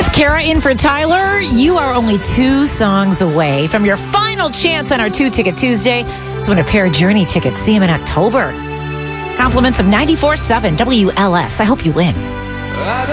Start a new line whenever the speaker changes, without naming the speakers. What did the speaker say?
Kara in for Tyler. You are only 2 songs away from your final chance on our 2-Ticket Tuesday to win a pair of Journey tickets. See him in October. Compliments of 94.7 WLS. I hope you win.